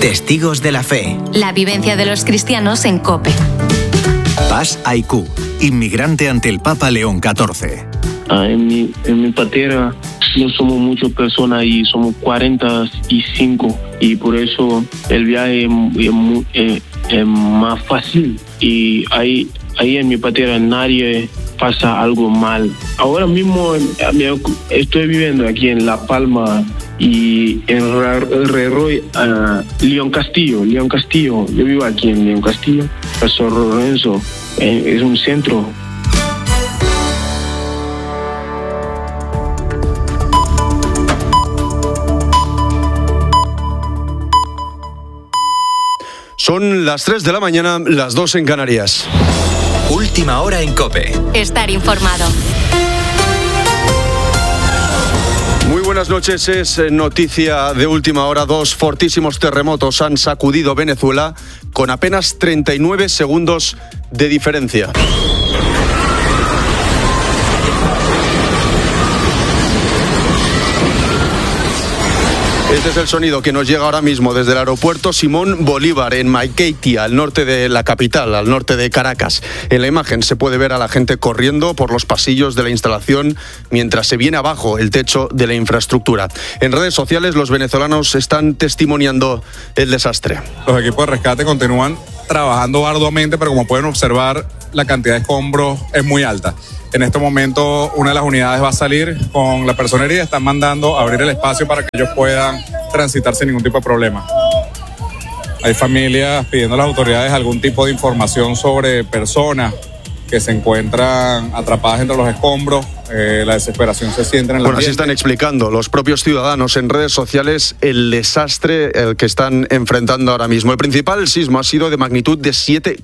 Testigos de la fe. La vivencia de los cristianos en COPE. Paz Aicú, inmigrante ante el Papa León XIV. En mi patera no somos muchas personas y somos 45 y por eso el viaje es más fácil y ahí en mi patera nadie pasa algo mal. Ahora mismo estoy viviendo aquí en La Palma y en León Castillo. Yo vivo aquí en León Castillo. Pastor Lorenzo es un centro. Son las 3 de la mañana, las 2 en Canarias. Última hora en COPE. Estar informado. Muy buenas noches, es noticia de última hora. 2 fortísimos terremotos han sacudido Venezuela con apenas 39 segundos de diferencia. Este es el sonido que nos llega ahora mismo desde el aeropuerto Simón Bolívar en Maiquetía, al norte de la capital, al norte de Caracas. En la imagen se puede ver a la gente corriendo por los pasillos de la instalación mientras se viene abajo el techo de la infraestructura. En redes sociales los venezolanos están testimoniando el desastre. Los equipos de rescate continúan trabajando arduamente, pero como pueden observar, la cantidad de escombros es muy alta. En este momento una de las unidades va a salir con la personería, están mandando a abrir el espacio para que ellos puedan transitar sin ningún tipo de problema. Hay familias pidiendo a las autoridades algún tipo de información sobre personas que se encuentran atrapadas entre los escombros. La desesperación se siente en el ambiente. Así están explicando los propios ciudadanos en redes sociales el desastre el que están enfrentando ahora mismo. El principal sismo ha sido de magnitud de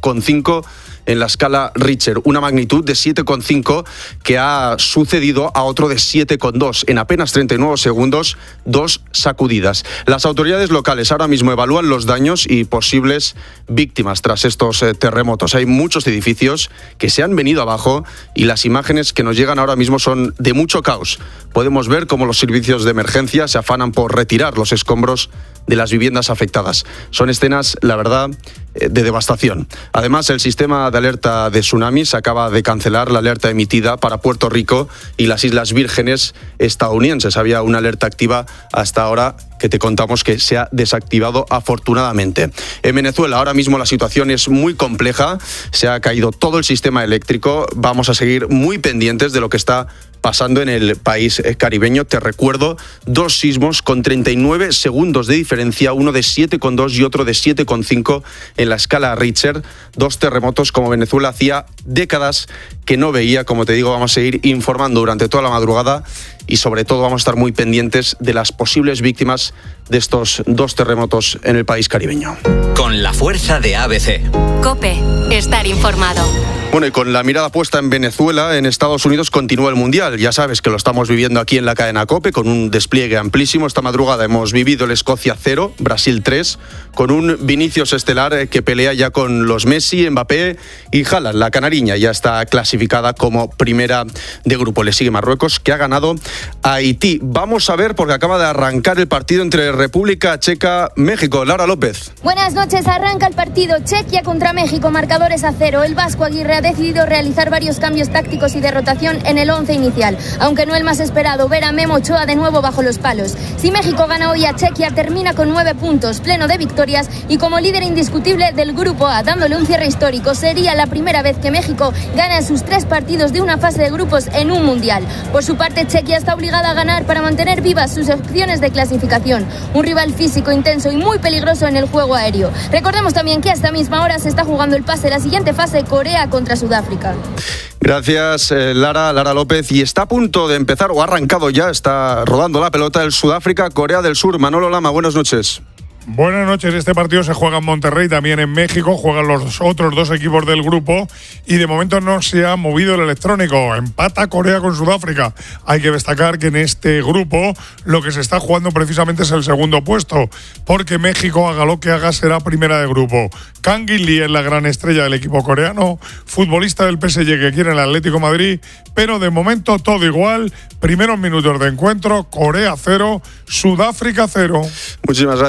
7,5 en la escala Richter, una magnitud de 7,5 que ha sucedido a otro de 7,2. En apenas 39 segundos, 2 sacudidas. Las autoridades locales ahora mismo evalúan los daños y posibles víctimas tras estos terremotos. Hay muchos edificios que se han venido abajo y las imágenes que nos llegan ahora mismo son de mucho caos. Podemos ver cómo los servicios de emergencia se afanan por retirar los escombros de las viviendas afectadas. Son escenas, la verdad, de devastación. Además, el sistema de alerta de tsunamis acaba de cancelar la alerta emitida para Puerto Rico y las Islas Vírgenes estadounidenses. Había una alerta activa hasta ahora que te contamos que se ha desactivado afortunadamente. En Venezuela ahora mismo la situación es muy compleja, se ha caído todo el sistema eléctrico. Vamos a seguir muy pendientes de lo que está pasando en el país caribeño. Te recuerdo, 2 sismos con 39 segundos de diferencia, uno de 7,2 y otro de 7,5 en la escala Richter. 2 terremotos como Venezuela hacía décadas que no veía. Como te digo, vamos a seguir informando durante toda la madrugada y sobre todo vamos a estar muy pendientes de las posibles víctimas de estos 2 terremotos en el país caribeño. Con la fuerza de ABC. COPE. Estar informado. Bueno, y con la mirada puesta en Venezuela, en Estados Unidos continúa el Mundial. Ya sabes que lo estamos viviendo aquí en la cadena COPE con un despliegue amplísimo. Esta madrugada hemos vivido el Escocia 0, Brasil 3, con un Vinicius estelar que pelea ya con los Messi, Mbappé y Haaland. La canariña ya está clasificada como primera de grupo. Le sigue Marruecos, que ha ganado a Haití. Vamos a ver, porque acaba de arrancar el partido entre República Checa, México. Laura López. Buenas noches, arranca el partido. Chequia contra México, marcadores a 0. El vasco Aguirre ha decidido realizar varios cambios tácticos y de rotación en el 11 inicial, aunque no el más esperado, ver a Memo Ochoa de nuevo bajo los palos. Si México gana hoy a Chequia, termina con 9 puntos, pleno de victorias y como líder indiscutible del Grupo A, dándole un cierre histórico. Sería la primera vez que México gana sus 3 partidos de una fase de grupos en un mundial. Por su parte, Chequia está obligada a ganar para mantener vivas sus opciones de clasificación. Un rival físico, intenso y muy peligroso en el juego aéreo. Recordemos también que a esta misma hora se está jugando el pase de la siguiente fase, Corea contra Sudáfrica. Gracias, Lara López. Y está a punto de empezar, o ha arrancado ya, está rodando la pelota el Sudáfrica, Corea del Sur. Manolo Lama, buenas noches. Buenas noches, este partido se juega en Monterrey, también en México, juegan los otros 2 equipos del grupo y de momento no se ha movido el electrónico, empata Corea con Sudáfrica. Hay que destacar que en este grupo lo que se está jugando precisamente es el segundo puesto, porque México, haga lo que haga, será primera de grupo. Kang In-lee es la gran estrella del equipo coreano, futbolista del PSG que quiere el Atlético de Madrid, pero de momento todo igual, primeros minutos de encuentro, Corea 0, Sudáfrica 0. Muchísimas gracias, Manolo.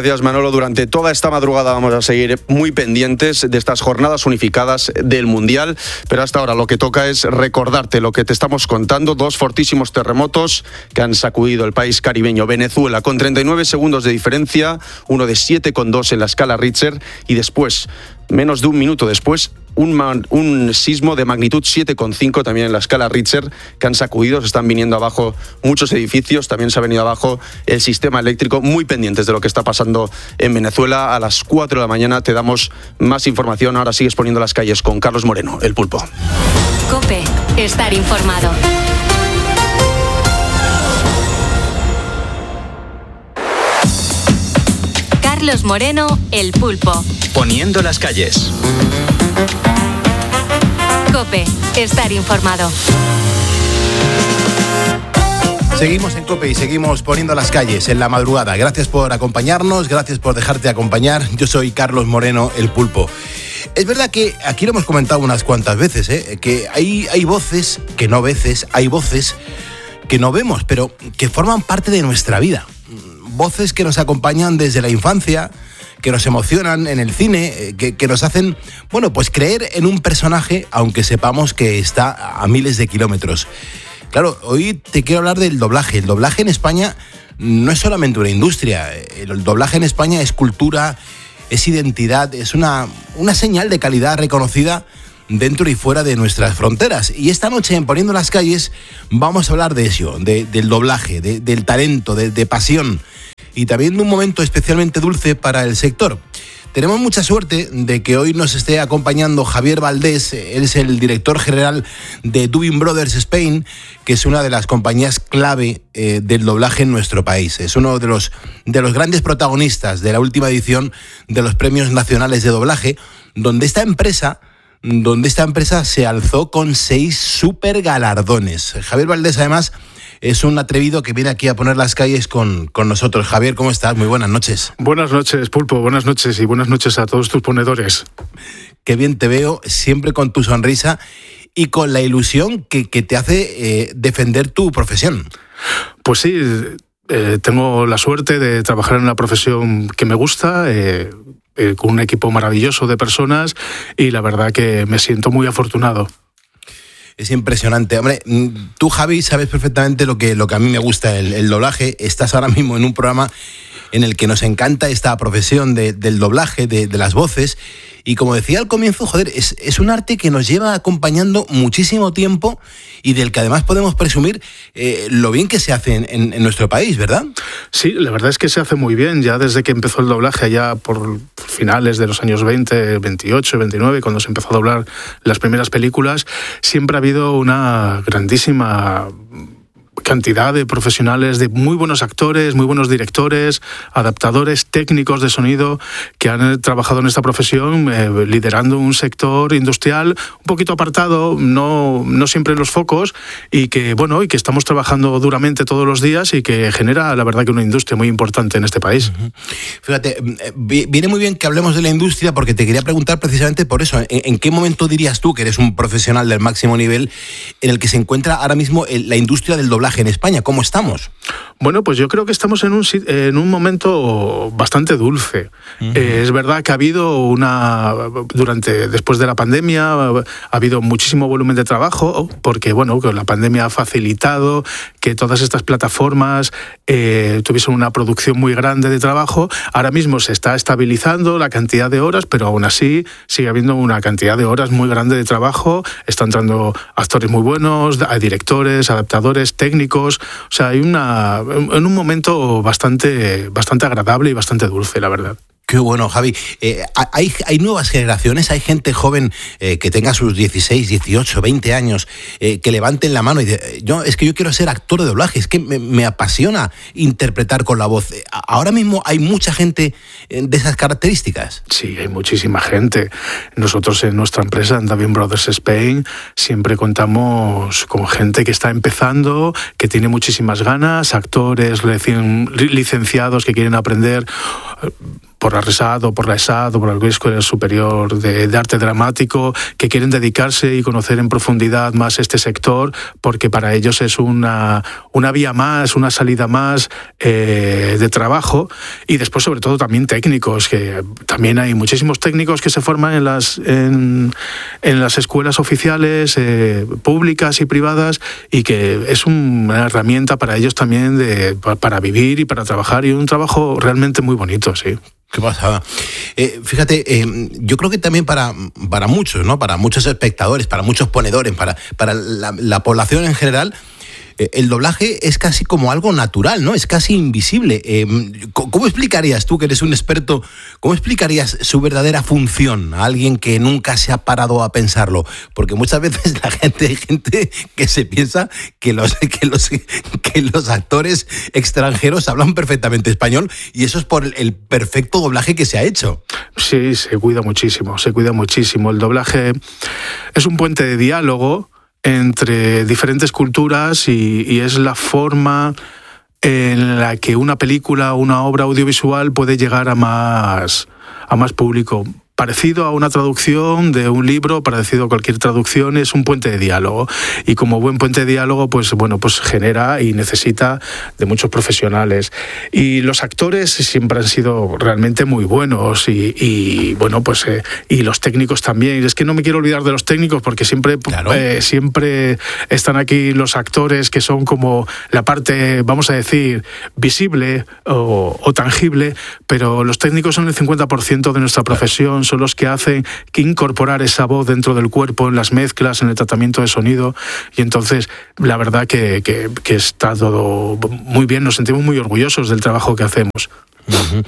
Manolo, durante toda esta madrugada vamos a seguir muy pendientes de estas jornadas unificadas del Mundial, pero hasta ahora lo que toca es recordarte lo que te estamos contando, 2 fortísimos terremotos que han sacudido el país caribeño Venezuela con 39 segundos de diferencia, uno de 7,2 en la escala Richter, y después, menos de un minuto después, un sismo de magnitud 7,5 también en la escala Richter que han sacudido, se están viniendo abajo muchos edificios, también se ha venido abajo el sistema eléctrico, muy pendientes de lo que está pasando en Venezuela. A las 4 de la mañana te damos más información, ahora sigues poniendo las calles con Carlos Moreno, el Pulpo. COPE, estar informado. Carlos Moreno, el Pulpo. Poniendo las calles. COPE, estar informado. Seguimos en COPE y seguimos poniendo las calles en la madrugada. Gracias por acompañarnos, gracias por dejarte acompañar. Yo soy Carlos Moreno, el Pulpo. Es verdad que aquí lo hemos comentado unas cuantas veces, que hay voces que no veces, hay voces que no vemos, pero que forman parte de nuestra vida. Voces que nos acompañan desde la infancia, que nos emocionan en el cine, que nos hacen, pues creer en un personaje, aunque sepamos que está a miles de kilómetros. Claro, hoy te quiero hablar del doblaje. El doblaje en España no es solamente una industria. El doblaje en España es cultura, es identidad, es una señal de calidad reconocida dentro y fuera de nuestras fronteras. Y esta noche en Poniendo las Calles vamos a hablar de eso, del doblaje, del talento, de pasión y también de un momento especialmente dulce para el sector. Tenemos mucha suerte de que hoy nos esté acompañando Javier Valdés. Él es el director general de Dubbing Brothers Spain, que es una de las compañías clave del doblaje en nuestro país. Es uno de los grandes protagonistas de la última edición de los Premios Nacionales de Doblaje, donde esta empresa se alzó con 6 super galardones. Javier Valdés, además, es un atrevido que viene aquí a poner las calles con nosotros. Javier, ¿cómo estás? Muy buenas noches. Buenas noches, Pulpo. Buenas noches y buenas noches a todos tus ponedores. Qué bien te veo, siempre con tu sonrisa y con la ilusión que te hace defender tu profesión. Pues sí, tengo la suerte de trabajar en una profesión que me gusta, con un equipo maravilloso de personas, y la verdad que me siento muy afortunado. Es impresionante. Hombre, tú, Javi, sabes perfectamente lo que a mí me gusta, el doblaje. Estás ahora mismo en un programa en el que nos encanta esta profesión del doblaje, de las voces. Y como decía al comienzo, es un arte que nos lleva acompañando muchísimo tiempo y del que además podemos presumir lo bien que se hace en nuestro país, ¿verdad? Sí, la verdad es que se hace muy bien. Ya desde que empezó el doblaje, allá por finales de los años 20, 28, 29, cuando se empezó a doblar las primeras películas, siempre ha habido una grandísima cantidad de profesionales, de muy buenos actores, muy buenos directores, adaptadores, técnicos de sonido que han trabajado en esta profesión, liderando un sector industrial un poquito apartado, no siempre en los focos, y que estamos trabajando duramente todos los días y que genera, la verdad, que una industria muy importante en este país. Fíjate, viene muy bien que hablemos de la industria, porque te quería preguntar precisamente por eso. ¿En qué momento dirías tú, que eres un profesional del máximo nivel, en el que se encuentra ahora mismo la industria del doblaje en España? ¿Cómo estamos? Bueno, pues yo creo que estamos en un momento bastante dulce. Es verdad que ha habido después de la pandemia, ha habido muchísimo volumen de trabajo, porque que la pandemia ha facilitado que todas estas plataformas tuviesen una producción muy grande de trabajo. Ahora mismo se está estabilizando la cantidad de horas, pero aún así sigue habiendo una cantidad de horas muy grande de trabajo. Están entrando actores muy buenos, hay directores, adaptadores, técnicos. O sea, hay en un momento bastante agradable y bastante dulce, la verdad. Qué bueno, Javi. Hay nuevas generaciones, hay gente joven que tenga sus 16, 18, 20 años, que levanten la mano y dice, yo quiero ser actor de doblaje, es que me apasiona interpretar con la voz. Ahora mismo hay mucha gente de esas características. Sí, hay muchísima gente. Nosotros en nuestra empresa, en Dubbing Brothers Spain, siempre contamos con gente que está empezando, que tiene muchísimas ganas, actores recién licenciados que quieren aprender. por la RESAD o por la ESAD o por la Escuela Superior de Arte Dramático, que quieren dedicarse y conocer en profundidad más este sector, porque para ellos es una vía más, una salida más de trabajo. Y después, sobre todo, también técnicos, que también hay muchísimos técnicos que se forman en las escuelas oficiales, públicas y privadas, y que es una herramienta para ellos también para vivir y para trabajar, y un trabajo realmente muy bonito, sí. Qué pasada. Fíjate, yo creo que también para muchos, ¿no? Para muchos espectadores, para muchos ponedores, para la población en general, el doblaje es casi como algo natural, ¿no? Es casi invisible. ¿Cómo explicarías tú, que eres un experto, cómo explicarías su verdadera función a alguien que nunca se ha parado a pensarlo? Porque muchas veces hay gente que se piensa que los actores extranjeros hablan perfectamente español, y eso es por el perfecto doblaje que se ha hecho. Sí, se cuida muchísimo. El doblaje es un puente de diálogo entre diferentes culturas y es la forma en la que una película o una obra audiovisual puede llegar a más público. Parecido a una traducción de un libro, parecido a cualquier traducción, es un puente de diálogo. Y como buen puente de diálogo, pues genera y necesita de muchos profesionales. Y los actores siempre han sido realmente muy buenos y los técnicos también. Y es que no me quiero olvidar de los técnicos, porque siempre están aquí los actores, que son como la parte, vamos a decir, visible o tangible, pero los técnicos son el 50% de nuestra profesión. Son los que hacen que incorporar esa voz dentro del cuerpo, en las mezclas, en el tratamiento de sonido. Y entonces, la verdad que está todo muy bien. Nos sentimos muy orgullosos del trabajo que hacemos. Uh-huh.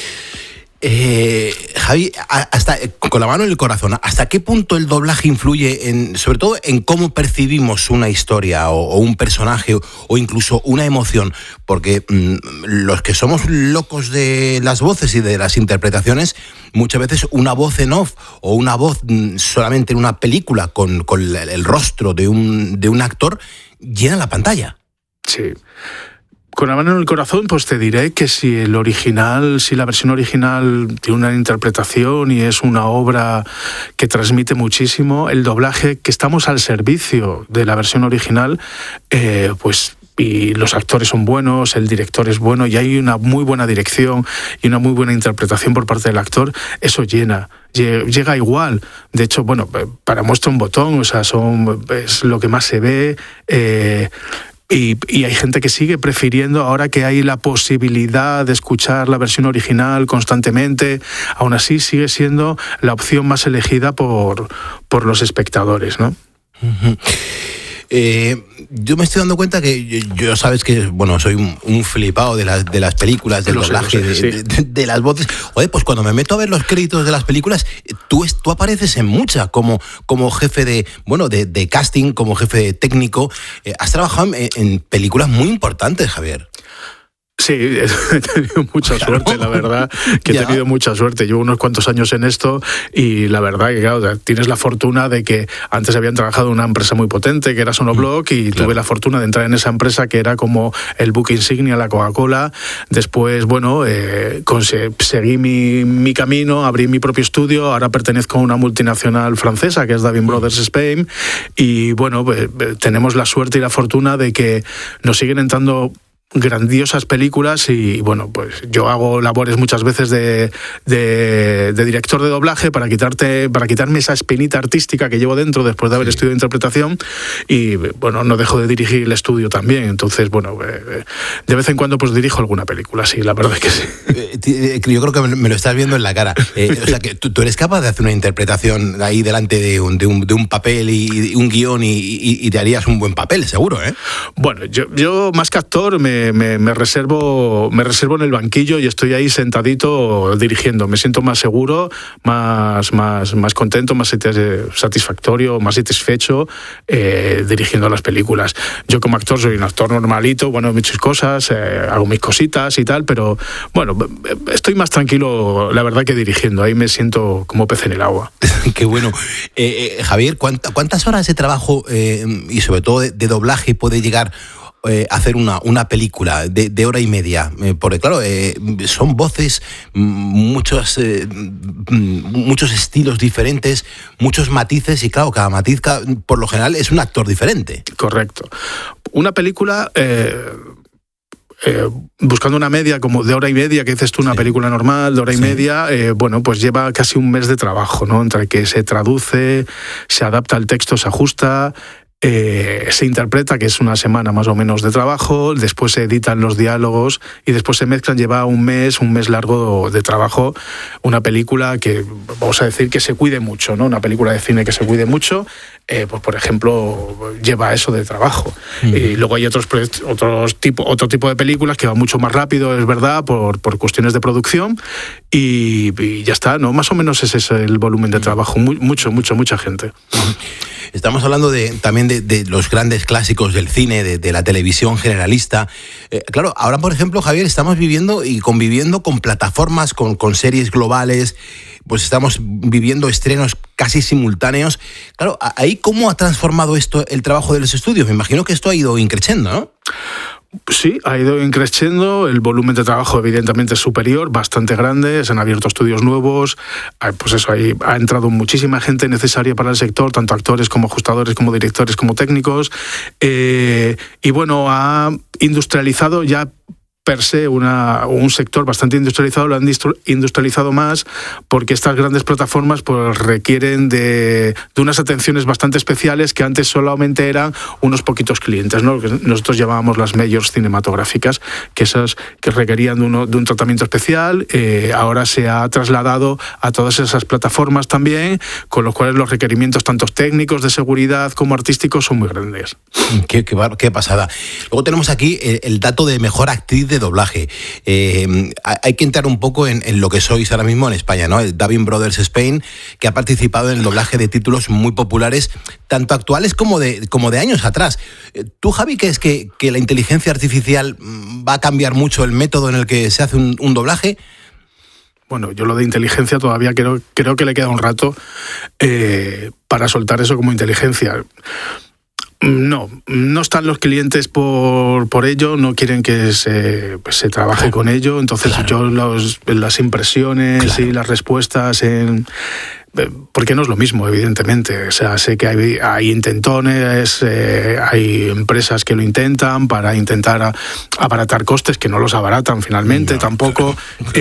Javi, con la mano en el corazón, ¿hasta qué punto el doblaje influye sobre todo en cómo percibimos una historia o un personaje o incluso una emoción? Porque los que somos locos de las voces y de las interpretaciones, muchas veces una voz en off o una voz solamente en una película con el rostro de un actor llena la pantalla. Sí. Con la mano en el corazón, pues te diré que si la versión original tiene una interpretación y es una obra que transmite muchísimo, el doblaje, que estamos al servicio de la versión original, y los actores son buenos, el director es bueno y hay una muy buena dirección y una muy buena interpretación por parte del actor, eso llega igual. De hecho, para muestra un botón, es lo que más se ve. Y hay gente que sigue prefiriendo, ahora que hay la posibilidad de escuchar la versión original constantemente, aún así sigue siendo la opción más elegida por los espectadores, ¿no? Uh-huh. Yo me estoy dando cuenta que yo sabes que soy un flipado de las películas, del doblaje, de las voces. Oye, pues cuando me meto a ver los créditos de las películas, tú apareces en muchas como jefe de casting, como jefe de técnico. Has trabajado en películas muy importantes, Javier. Sí, he tenido mucha suerte, la verdad, que he tenido mucha suerte. Llevo unos cuantos años en esto y la verdad que, claro, tienes la fortuna de que antes habían trabajado en una empresa muy potente, que era Sonoblock, y tuve la fortuna de entrar en esa empresa que era como el buque insignia, la Coca-Cola. Después, seguí mi camino, abrí mi propio estudio, ahora pertenezco a una multinacional francesa, que es Davin Brothers Spain, y tenemos la suerte y la fortuna de que nos siguen entrando grandiosas películas y yo hago labores muchas veces de director de doblaje para quitarme esa espinita artística que llevo dentro después de haber estudiado interpretación y no dejo de dirigir el estudio también. Entonces de vez en cuando dirijo alguna película, sí, la verdad es que sí. Yo creo que me lo estás viendo en la cara. O sea que tú eres capaz de hacer una interpretación ahí delante de un papel y un guión y te harías un buen papel, seguro, ¿eh? Bueno, yo más que actor me reservo en el banquillo y estoy ahí sentadito dirigiendo. Me siento más seguro, más contento, más satisfactorio, más satisfecho dirigiendo las películas. Yo como actor soy un actor normalito, muchas cosas, hago mis cositas y tal, pero estoy más tranquilo, la verdad, que dirigiendo. Ahí me siento como pez en el agua. Qué bueno. Javier, ¿cuántas horas de trabajo y sobre todo de doblaje puede llegar hacer una película de hora y media? Porque claro, son voces, muchos estilos diferentes, muchos matices, y claro, cada matiz por lo general es un actor diferente. Correcto. Una película... buscando una media como de hora y media, que dices tú, una película normal de hora y media, bueno, pues lleva casi un mes de trabajo, ¿no? Entre que se traduce, se adapta al texto, se ajusta, se interpreta, que es una semana más o menos de trabajo, después se editan los diálogos y después se mezclan. Lleva un mes largo de trabajo. Una película que, vamos a decir, que se cuide mucho, ¿no? Una película de cine que se cuide mucho, pues por ejemplo, lleva eso de trabajo. Y luego hay otro tipo de películas que van mucho más rápido, es verdad, por cuestiones de producción, y ya está, ¿no? Más o menos ese es el volumen de trabajo. Mucha gente. Estamos hablando también de los grandes clásicos del cine, de la televisión generalista. Claro, ahora, por ejemplo, Javier, estamos viviendo y conviviendo con plataformas, con series globales, pues estamos viviendo estrenos casi simultáneos. Claro, ahí, ¿cómo ha transformado esto el trabajo de los estudios? Me imagino que esto ha ido increciendo, ¿no? Sí, ha ido increciendo, el volumen de trabajo evidentemente es superior, bastante grande, se han abierto estudios nuevos, pues eso, ahí ha entrado muchísima gente necesaria para el sector, tanto actores como ajustadores, como directores, como técnicos, y bueno, ha industrializado ya per se un sector bastante industrializado, lo han industrializado más porque estas grandes plataformas pues requieren de unas atenciones bastante especiales que antes solamente eran unos poquitos clientes, ¿no? Que nosotros llamábamos las majors cinematográficas, que esas que requerían de un tratamiento especial, ahora se ha trasladado a todas esas plataformas también, con los cuales los requerimientos tanto técnicos, de seguridad como artísticos son muy grandes. Qué pasada. Luego tenemos aquí el dato de mejor actriz de doblaje. Hay que entrar un poco en lo que sois ahora mismo en España, ¿no? El Dubbing Brothers Spain, que ha participado en el doblaje de títulos muy populares, tanto actuales como de años atrás. ¿Tú, Javi, crees que la inteligencia artificial va a cambiar mucho el método en el que se hace un doblaje? Bueno, yo lo de inteligencia todavía creo que le queda un rato para soltar eso como inteligencia. No están los clientes por ello, no quieren que se trabaje con ello, entonces yo las impresiones y las respuestas porque no es lo mismo, evidentemente. O sea, sé que hay intentones, hay empresas que lo intentan para intentar abaratar costes, que no los abaratan finalmente tampoco.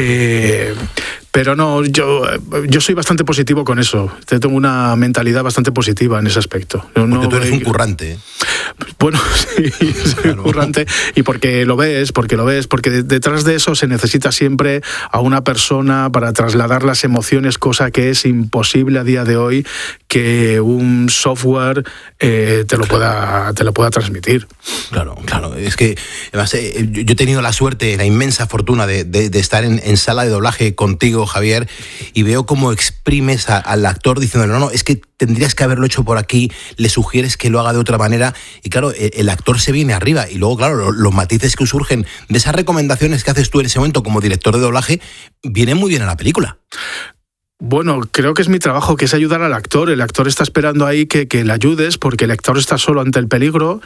Pero no, yo soy bastante positivo con eso. Tengo una mentalidad bastante positiva en ese aspecto. Porque tú eres un currante. Bueno, sí, soy un currante, y porque lo ves, porque detrás de eso se necesita siempre a una persona para trasladar las emociones, cosa que es imposible a día de hoy que un software te lo pueda transmitir. Claro. Es que además, yo he tenido la suerte, la inmensa fortuna de estar en sala de doblaje contigo, Javier, y veo cómo exprimes al actor diciendo, no, es que tendrías que haberlo hecho por aquí, le sugieres que lo haga de otra manera, y claro, el actor se viene arriba, y luego, claro, los matices que surgen de esas recomendaciones que haces tú en ese momento como director de doblaje, vienen muy bien a la película. Bueno, creo que es mi trabajo, que es ayudar al actor. El actor está esperando ahí que le ayudes, porque el actor está solo ante el peligro,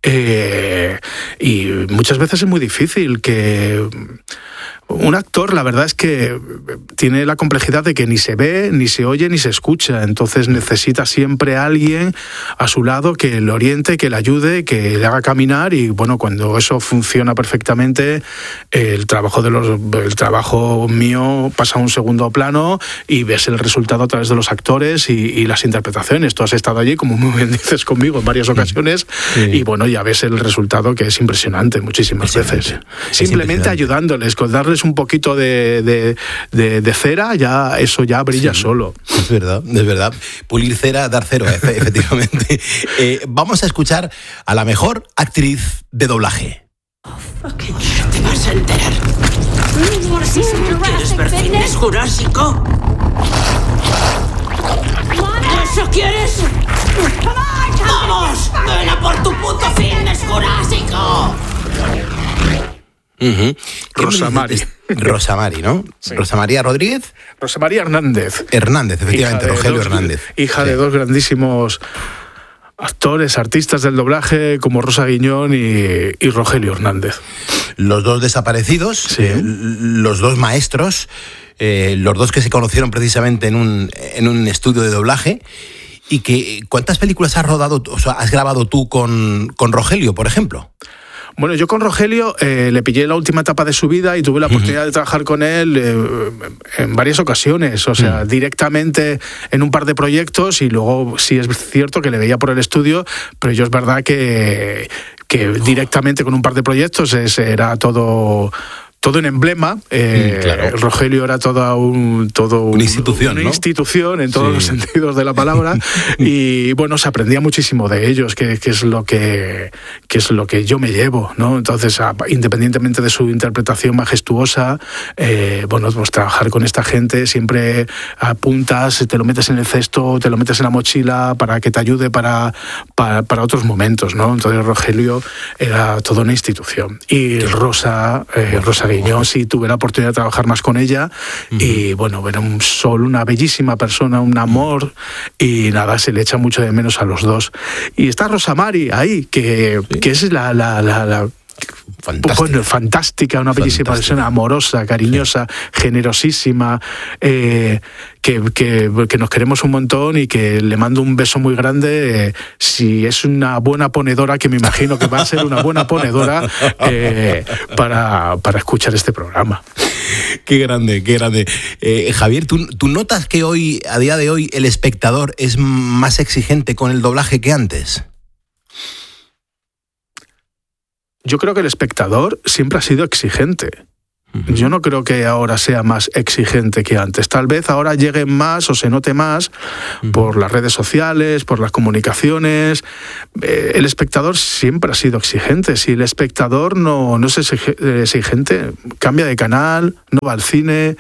y muchas veces es muy difícil que... Un actor, la verdad es que tiene la complejidad de que ni se ve, ni se oye, ni se escucha. Entonces necesita siempre a alguien a su lado que le oriente, que le ayude, que le haga caminar. Y bueno, cuando eso funciona perfectamente, el trabajo mío pasa a un segundo plano y ves el resultado a través de los actores y las interpretaciones. Tú has estado allí, como muy bien dices, conmigo en varias ocasiones, y bueno, ya ves el resultado, que es impresionante muchísimas veces. Simplemente ayudándoles, con darles un poquito de cera, ya eso ya brilla solo. Es verdad. Pulir cera, dar cero, efectivamente. Vamos a escuchar a la mejor actriz de doblaje. Te vas a enterar. ¿Quieres ver Fitness Jurásico? ¿Eso quieres? ¡Vamos! ¡Ven a por tu puto Fitness Jurásico! Rosa Mari, ¿no? Sí. Rosa María Rodríguez. Rosa María Hernández. Efectivamente, Rogelio Hernández. Hija de dos grandísimos actores, artistas del doblaje como Rosa Guiñón y Rogelio Hernández. Los dos desaparecidos, sí. Los dos maestros, los dos que se conocieron precisamente en un estudio de doblaje. Y que, ¿cuántas películas has rodado, o sea, has grabado tú con Rogelio, por ejemplo? Bueno, yo con Rogelio le pillé la última etapa de su vida y tuve la oportunidad de trabajar con él en varias ocasiones, o sea, directamente en un par de proyectos, y luego sí es cierto que le veía por el estudio, pero yo es verdad que directamente con un par de proyectos era todo un emblema. Claro. Rogelio era toda una institución, ¿no? Institución en todos los sentidos de la palabra. Y bueno, se aprendía muchísimo de ellos, que es lo que yo me llevo, ¿no? Entonces, independientemente de su interpretación majestuosa, bueno, pues trabajar con esta gente siempre apuntas, te lo metes en el cesto, te lo metes en la mochila para que te ayude para otros momentos, ¿no? Entonces Rogelio era toda una institución. Y Rosa Guiñón, sí tuve la oportunidad de trabajar más con ella, y bueno, era un sol, una bellísima persona, un amor, y nada, se le echa mucho de menos a los dos. Y está Rosa Mari ahí, que es la fantástica, una bellísima persona, amorosa, cariñosa, generosísima, que nos queremos un montón, y que le mando un beso muy grande. Si es una buena ponedora, que me imagino que va a ser una buena ponedora, para escuchar este programa. Qué grande, qué grande. Javier, ¿tú notas que hoy, a día de hoy, el espectador es más exigente con el doblaje que antes? Yo creo que el espectador siempre ha sido exigente. Yo no creo que ahora sea más exigente que antes. Tal vez ahora llegue más o se note más por las redes sociales, por las comunicaciones. El espectador siempre ha sido exigente. Si el espectador no es exigente, cambia de canal, no va al cine,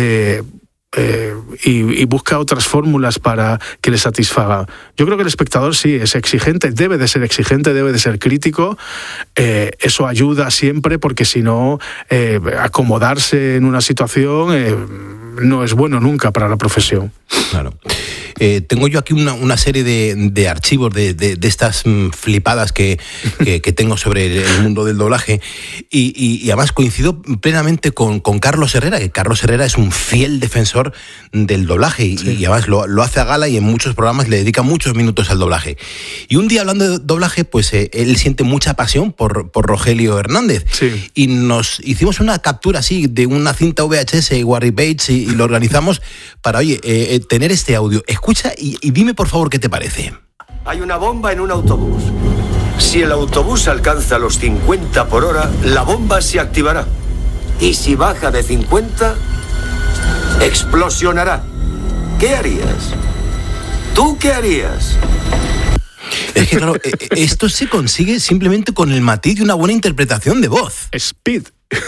y busca otras fórmulas para que le satisfaga. Yo creo que el espectador sí es exigente, debe de ser exigente, debe de ser crítico. Eso ayuda siempre, porque si no, acomodarse en una situación no es bueno nunca para la profesión. Claro. Tengo yo aquí una serie de archivos de estas flipadas que tengo sobre el mundo del doblaje, y además coincido plenamente con Carlos Herrera, que Carlos Herrera es un fiel defensor del doblaje, y además lo hace a gala, y en muchos programas le dedica muchos minutos al doblaje. Y un día, hablando de doblaje, pues él siente mucha pasión por Rogelio Hernández, y nos hicimos una captura así de una cinta VHS Warry Bates, y lo organizamos para, tener este audio. Escucha y dime por favor qué te parece. Hay una bomba en un autobús. Si el autobús alcanza los 50 por hora, la bomba se activará. Y si baja de 50, explosionará. ¿Qué harías? ¿Tú qué harías? Es que claro, esto se consigue simplemente con el matiz de una buena interpretación de voz. Speed,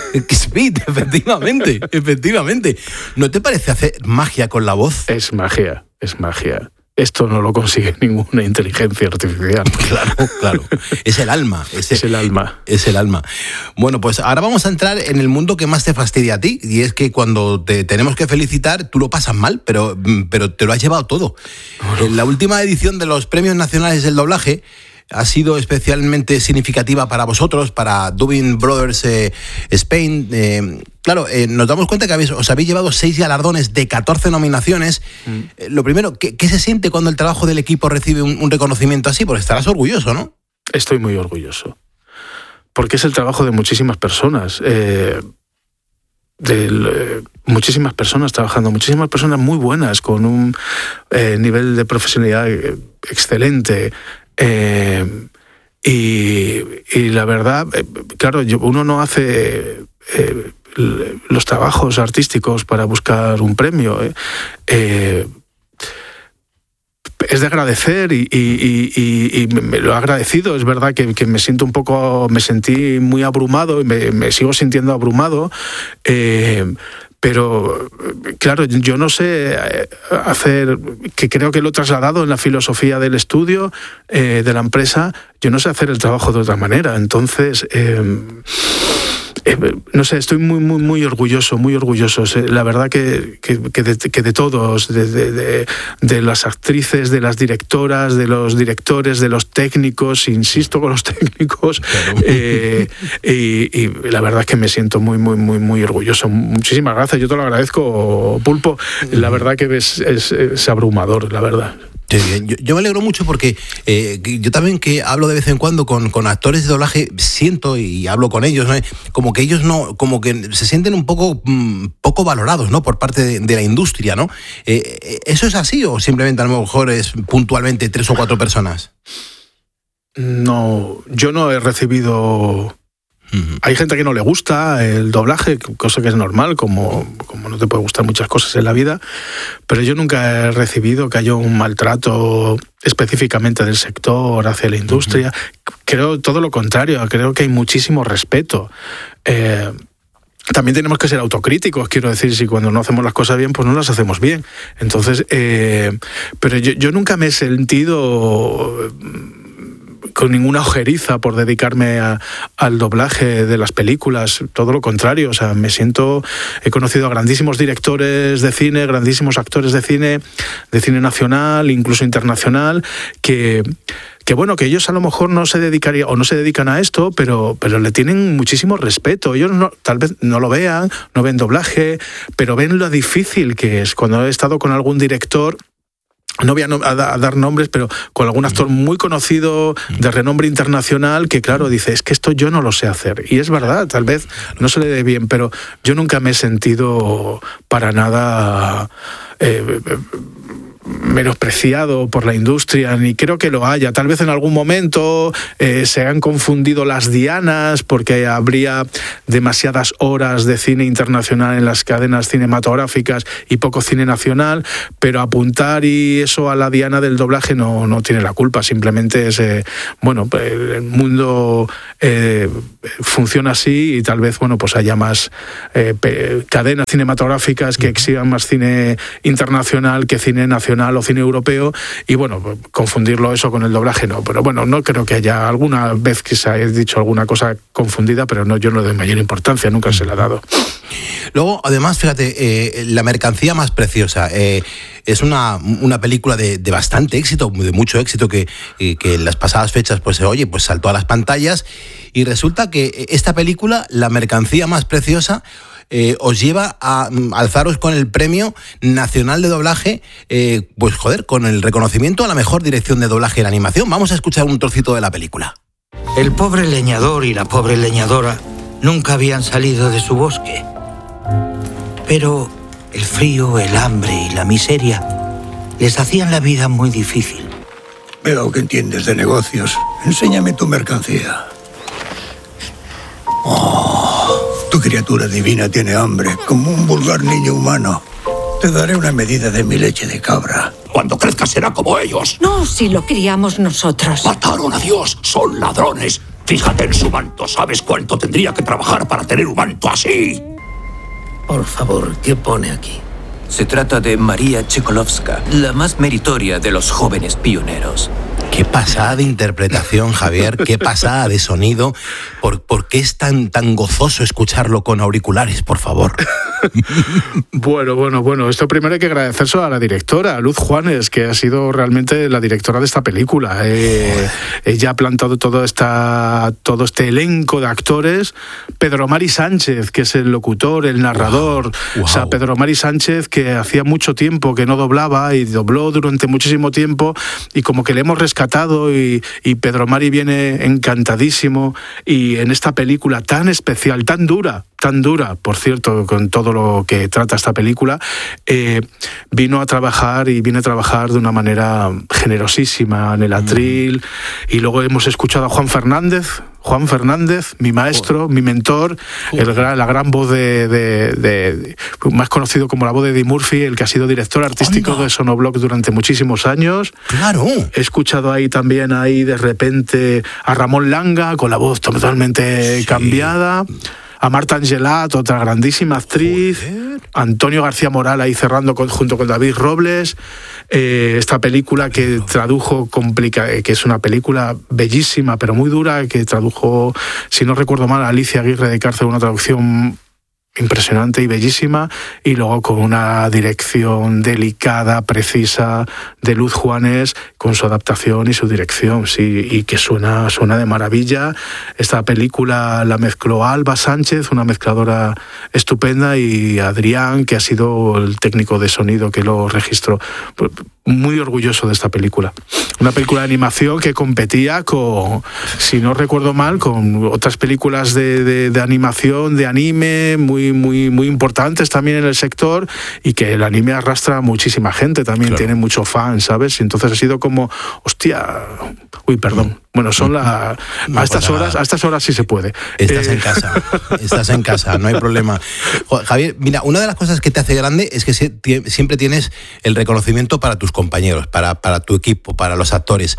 efectivamente. ¿No te parece hacer magia con la voz? Es magia. Esto no lo consigue ninguna inteligencia artificial. Claro. Es el alma. Es el alma. Bueno, pues ahora vamos a entrar en el mundo que más te fastidia a ti, y es que cuando te tenemos que felicitar, tú lo pasas mal, pero te lo has llevado todo. En la última edición de los Premios Nacionales del Doblaje ha sido especialmente significativa para vosotros, para Dubbing Brothers Spain. Claro, nos damos cuenta que os habéis llevado 6 galardones de 14 nominaciones. Lo primero, ¿qué se siente cuando el trabajo del equipo recibe un reconocimiento así? Porque estarás orgulloso, ¿no? Estoy muy orgulloso, porque es el trabajo de muchísimas personas. Muchísimas personas trabajando, muchísimas personas muy buenas, con un nivel de profesionalidad excelente. Y la verdad, claro, uno no hace los trabajos artísticos para buscar un premio. Es de agradecer, y me lo he agradecido. Es verdad que me sentí muy abrumado, y me sigo sintiendo abrumado. Pero, claro, yo no sé hacer, que creo que lo he trasladado en la filosofía del estudio, de la empresa, yo no sé hacer el trabajo de otra manera. Entonces, no sé, estoy muy orgulloso, muy orgulloso. La verdad que de todos, de las actrices, de las directoras, de los directores, de los técnicos, insisto con los técnicos, y la verdad es que me siento muy orgulloso. Muchísimas gracias, yo te lo agradezco, Pulpo. La verdad que es abrumador, la verdad. Sí, yo me alegro mucho porque yo también, que hablo de vez en cuando con actores de doblaje, siento y hablo con ellos, ¿no? Como que ellos no, como que se sienten un poco valorados, ¿no? Por parte de la industria, ¿no? ¿Eso es así o simplemente a lo mejor es puntualmente 3 o 4 personas? No, yo no he recibido... Hay gente que no le gusta el doblaje, cosa que es normal, como no te puede gustar muchas cosas en la vida, pero yo nunca he recibido que haya un maltrato específicamente del sector hacia la industria. Creo todo lo contrario, creo que hay muchísimo respeto. También tenemos que ser autocríticos, quiero decir, si cuando no hacemos las cosas bien, pues no las hacemos bien. Entonces, pero yo nunca me he sentido... con ninguna ojeriza por dedicarme al doblaje de las películas, todo lo contrario, o sea, he conocido a grandísimos directores de cine, grandísimos actores de cine nacional, incluso internacional, que bueno, que ellos a lo mejor no se dedicarían o no se dedican a esto, pero le tienen muchísimo respeto. Ellos tal vez no lo vean, no ven doblaje, pero ven lo difícil que es. Cuando he estado con algún director, no voy a dar nombres, pero con algún actor muy conocido de renombre internacional que, claro, dice, es que esto yo no lo sé hacer. Y es verdad, tal vez no se le dé bien, pero yo nunca me he sentido para nada... menospreciado por la industria, ni creo que lo haya. Tal vez en algún momento se han confundido las dianas porque habría demasiadas horas de cine internacional en las cadenas cinematográficas y poco cine nacional, pero apuntar y eso a la diana del doblaje no tiene la culpa, simplemente es el mundo funciona así y tal vez pues haya más cadenas cinematográficas que exhiban más cine internacional que cine nacional o cine europeo, y confundirlo eso con el doblaje no, pero no creo que haya alguna vez que se haya dicho alguna cosa confundida, pero no, yo no doy mayor importancia, nunca se la he dado. Luego, además, fíjate, La mercancía más preciosa, es una película de bastante éxito, de mucho éxito, que en las pasadas fechas pues saltó a las pantallas, y resulta que esta película, La mercancía más preciosa, os lleva a alzaros con el Premio Nacional de Doblaje, con el reconocimiento a la mejor dirección de doblaje en animación. Vamos a escuchar un trocito de la película. El pobre leñador y la pobre leñadora nunca habían salido de su bosque. Pero el frío, el hambre y la miseria les hacían la vida muy difícil. Veo que entiendes de negocios. Enséñame tu mercancía. Tu criatura divina tiene hambre, como un vulgar niño humano. Te daré una medida de mi leche de cabra. Cuando crezca será como ellos. No, si lo criamos nosotros. Mataron a Dios, son ladrones. Fíjate en su manto, ¿sabes cuánto tendría que trabajar para tener un manto así? Por favor, ¿qué pone aquí? Se trata de María Chekhovska, la más meritoria de los jóvenes pioneros. Qué pasada de interpretación, Javier, qué pasada de sonido. ¿Por qué es tan gozoso escucharlo con auriculares, por favor? Bueno, esto primero hay que agradecérselo a la directora, a Luz Juanes, que ha sido realmente la directora de esta película. Ella ha plantado todo este elenco de actores. Pedro Mari Sánchez, que es el locutor, el narrador. Wow. O sea, Pedro Mari Sánchez, que hacía mucho tiempo que no doblaba y dobló durante muchísimo tiempo, y como que le hemos rescatado, y Pedro Mari viene encantadísimo, y en esta película tan especial, tan dura, por cierto, con todo lo que trata esta película, viene a trabajar de una manera generosísima en el atril. Y luego hemos escuchado a Juan Fernández, mi maestro, mi mentor, la gran voz de más conocido como la voz de Eddie Murphy, el que ha sido director artístico de Sonoblock durante muchísimos años. Claro. He escuchado también de repente a Ramón Langa con la voz totalmente cambiada. a Marta Angelat, otra grandísima actriz. Joder. Antonio García Moral ahí cerrando junto con David Robles. Esta película que tradujo que es una película bellísima pero muy dura, que tradujo, si no recuerdo mal, Alicia Aguirre de Cárcel, una traducción impresionante y bellísima, y luego con una dirección delicada, precisa, de Luz Juanes, con su adaptación y su dirección, sí, y que suena de maravilla. Esta película la mezcló Alba Sánchez, una mezcladora estupenda, y Adrián, que ha sido el técnico de sonido que lo registró. Muy orgulloso de esta película. Una película de animación que competía con, si no recuerdo mal, con otras películas de animación, de anime, muy importantes también en el sector, y que el anime arrastra a muchísima gente, también claro. Tiene mucho fan, ¿sabes? Y entonces ha sido como, hostia, uy, perdón. Bueno, son a estas horas sí se puede. Estás en casa, no hay problema. Javier, mira, una de las cosas que te hace grande es que siempre tienes el reconocimiento para tus compañeros, para tu equipo, para los actores,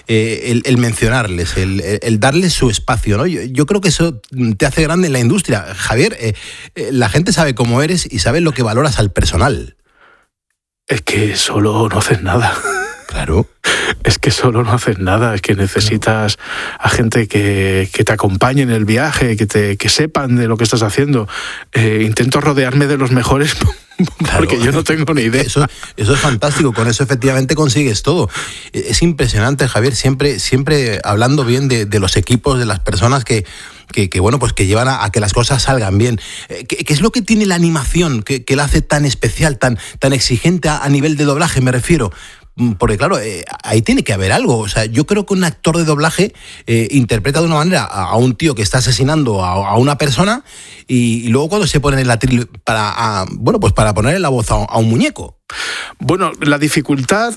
el mencionarles, el darles su espacio, ¿no? Yo creo que eso te hace grande en la industria. Javier, la gente sabe cómo eres y sabe lo que valoras al personal. Es que solo no haces nada. Claro. Es que solo no haces nada, es que necesitas a gente que te acompañe en el viaje, que sepan de lo que estás haciendo. Intento rodearme de los mejores porque yo no tengo ni idea. Eso es fantástico, con eso efectivamente consigues todo. Es impresionante, Javier, siempre hablando bien de los equipos, de las personas que bueno, pues que llevan a que las cosas salgan bien. ¿Qué es lo que tiene la animación que la hace tan especial, tan exigente a nivel de doblaje, me refiero? Porque claro, ahí tiene que haber algo. O sea, yo creo que un actor de doblaje interpreta de una manera a un tío que está asesinando a una persona, y luego cuando se pone en el atril para ponerle la voz a un muñeco. Bueno, la dificultad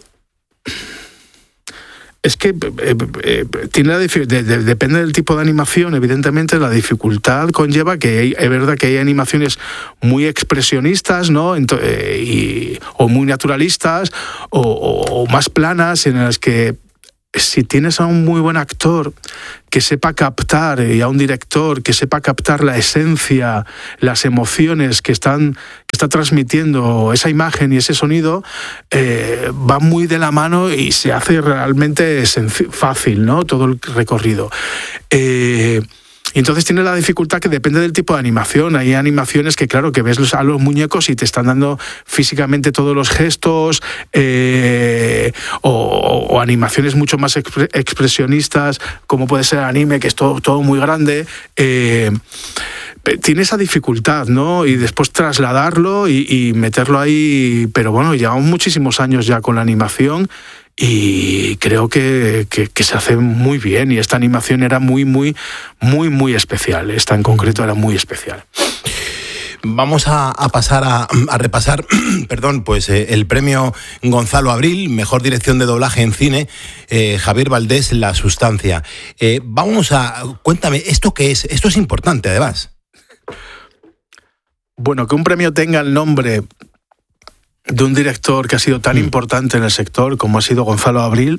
es que tiene depende del tipo de animación. Evidentemente la dificultad conlleva que es verdad que hay animaciones muy expresionistas, ¿no? O muy naturalistas o más planas, en las que si tienes a un muy buen actor que sepa captar, y a un director que sepa captar la esencia, las emociones que está transmitiendo esa imagen y ese sonido, va muy de la mano y se hace realmente fácil, ¿no? Todo el recorrido. Y entonces tiene la dificultad que depende del tipo de animación. Hay animaciones que, claro, que ves a los muñecos y te están dando físicamente todos los gestos, o animaciones mucho más expresionistas, como puede ser anime, que es todo muy grande. Tiene esa dificultad, ¿no? Y después trasladarlo y meterlo ahí. Pero bueno, llevamos muchísimos años ya con la animación, y creo que se hace muy bien, y esta animación era muy especial. Esta en concreto era muy especial. Vamos a pasar a repasar pues el premio Gonzalo Abril, mejor dirección de doblaje en cine, Javier Valdés, La Sustancia. Cuéntame, ¿esto qué es? Esto es importante, además. Bueno, que un premio tenga el nombre de un director que ha sido tan importante en el sector como ha sido Gonzalo Abril,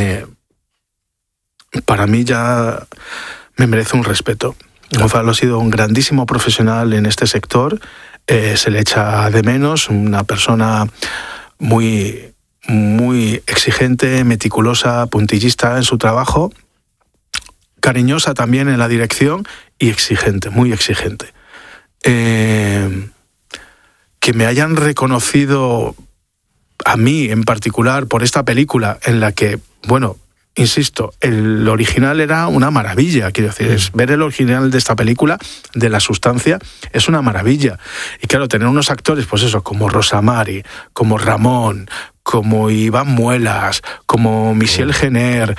para mí ya me merece un respeto. Gonzalo ha sido un grandísimo profesional en este sector, se le echa de menos, una persona muy exigente, meticulosa, puntillista en su trabajo, cariñosa también en la dirección y exigente, muy exigente. Que me hayan reconocido a mí en particular por esta película, en la que, bueno, insisto, el original era una maravilla. Quiero decir, ver el original de esta película, de La Sustancia, es una maravilla. Y claro, tener unos actores, pues eso, como Rosa Mari, como Ramón, como Iván Muelas, como Michel Jenner,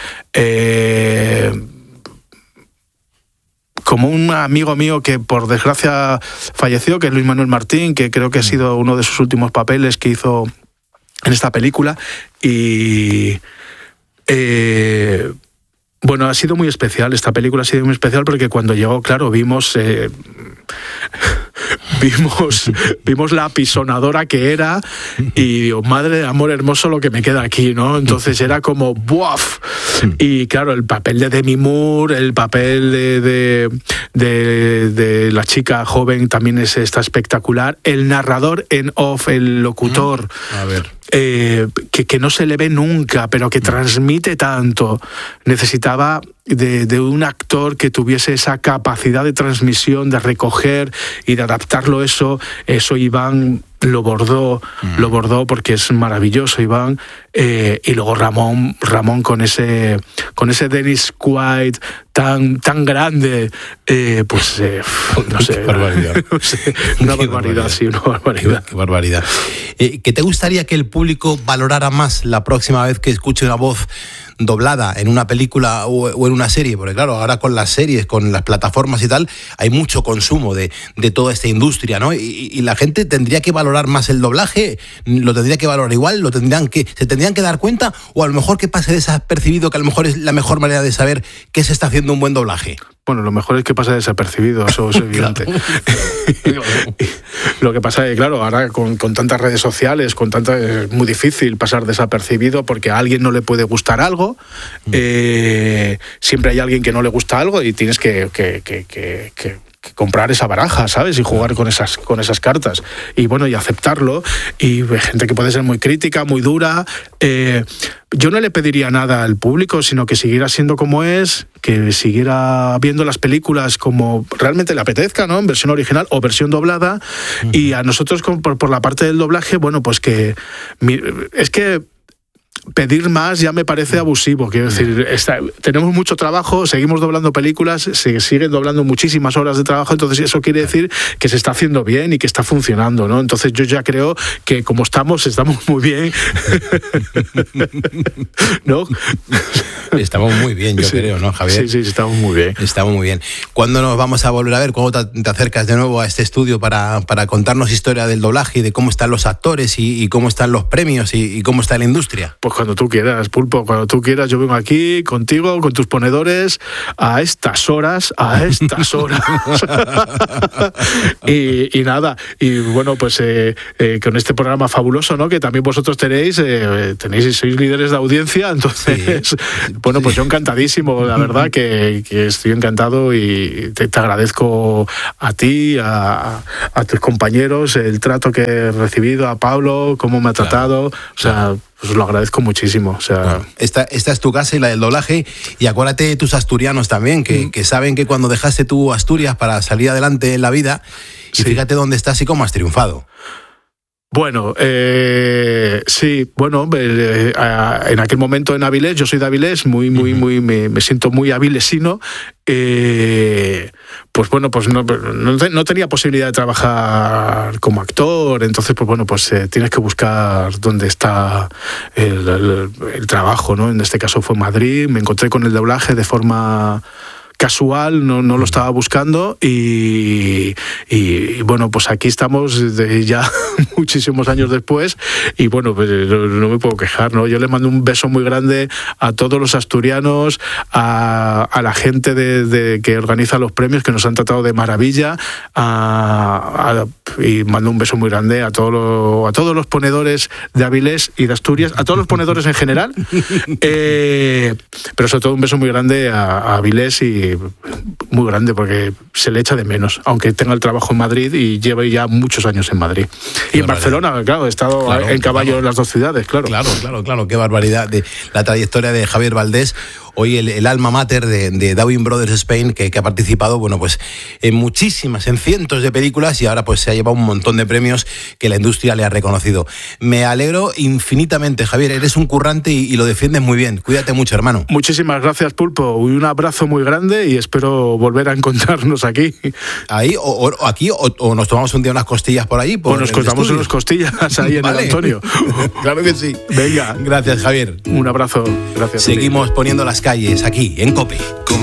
como un amigo mío que por desgracia falleció, que es Luis Manuel Martín, que creo que ha sido uno de sus últimos papeles que hizo en esta película. Y bueno, ha sido muy especial, esta película ha sido muy especial, porque cuando llegó, claro, vimos vimos la apisonadora que era y digo, madre de amor hermoso lo que me queda aquí, ¿no? Entonces era como ¡buaf! Y claro, el papel de Demi Moore, el papel de la chica joven también está espectacular. El narrador en off, el locutor, a ver. Que no se le ve nunca, pero que transmite tanto. Necesitaba de un actor que tuviese esa capacidad de transmisión, de recoger y de adaptarlo eso Iván lo bordó porque es maravilloso, Iván. Y luego Ramón con ese Dennis Quaid tan grande, no sé. Qué barbaridad. No sé, una barbaridad, sí, una barbaridad. Qué barbaridad. ¿Que te gustaría que el público valorara más la próxima vez que escuche una voz doblada en una película o en una serie? Porque claro, ahora con las series, con las plataformas y tal, hay mucho consumo de toda esta industria, ¿no? Y la gente tendría que valorar más el doblaje, lo tendría que valorar igual, se tendrían que dar cuenta, o a lo mejor que pase desapercibido, que a lo mejor es la mejor manera de saber que se está haciendo un buen doblaje. Bueno, lo mejor es que pasa desapercibido, eso es evidente. Lo que pasa es que, claro, ahora con tantas redes sociales, es muy difícil pasar desapercibido porque a alguien no le puede gustar algo, siempre hay alguien que no le gusta algo y tienes que comprar esa baraja, ¿sabes? Y jugar con esas cartas. Y bueno, y aceptarlo. Y hay gente que puede ser muy crítica, muy dura. Yo no le pediría nada al público, sino que siguiera siendo como es, que siguiera viendo las películas como realmente le apetezca, ¿no? En versión original o versión doblada. Y a nosotros, por la parte del doblaje, bueno, pues que... Es que pedir más ya me parece abusivo, quiero decir, tenemos mucho trabajo, seguimos doblando películas, se siguen doblando muchísimas horas de trabajo, entonces eso quiere decir que se está haciendo bien y que está funcionando, ¿no? Entonces yo ya creo que como estamos muy bien. ¿No? Estamos muy bien, yo creo, ¿no, Javier? Sí, estamos muy bien. Estamos muy bien. ¿Cuándo nos vamos a volver a ver? ¿Cuándo te acercas de nuevo a este estudio para contarnos historia del doblaje y de cómo están los actores y cómo están los premios y cómo está la industria? Pues cuando tú quieras, Pulpo, cuando tú quieras, yo vengo aquí contigo, con tus ponedores, a estas horas. y nada, y bueno, pues con este programa fabuloso, ¿no? Que también vosotros tenéis y sois líderes de audiencia, entonces, sí. Bueno, pues yo encantadísimo, la verdad que estoy encantado y te agradezco a ti, a tus compañeros, el trato que he recibido, a Pablo, cómo me ha tratado, o sea... Pues lo agradezco muchísimo. O sea... Bueno, esta es tu casa y la del doblaje. Y acuérdate de tus asturianos también, que saben que cuando dejaste tu Asturias para salir adelante en la vida, y fíjate dónde estás y cómo has triunfado. Bueno, sí, bueno, en aquel momento en Avilés, yo soy de Avilés, me siento muy avilesino. Pues bueno, pues no tenía posibilidad de trabajar como actor, entonces pues bueno, pues tienes que buscar dónde está el trabajo, ¿no? En este caso fue Madrid, me encontré con el doblaje de forma casual, no lo estaba buscando y bueno, pues aquí estamos ya muchísimos años después y bueno, pues no me puedo quejar, ¿no? Yo le mando un beso muy grande a todos los asturianos, a la gente que organiza los premios, que nos han tratado de maravilla, y mando un beso muy grande a todos los ponedores de Avilés y de Asturias, a todos los ponedores en general, pero sobre todo un beso muy grande a Avilés y muy grande porque se le echa de menos, aunque tenga el trabajo en Madrid y lleve ya muchos años en Madrid. Y en Barcelona, claro, he estado en caballo en las dos ciudades, claro. Claro, qué barbaridad de la trayectoria de Javier Valdés. Hoy el alma mater de Darwin Brothers Spain, que ha participado, bueno, pues en cientos de películas y ahora pues se ha llevado un montón de premios que la industria le ha reconocido. Me alegro infinitamente, Javier, eres un currante y lo defiendes muy bien. Cuídate mucho, hermano. Muchísimas gracias, Pulpo, y un abrazo muy grande y espero volver a encontrarnos aquí. Ahí, o nos tomamos un día unas costillas por allí. Pues nos cortamos unas costillas ahí en el Antonio. Claro que sí. Venga. Gracias, Javier. Un abrazo. Gracias. Seguimos poniendo las calles aquí, en COPE.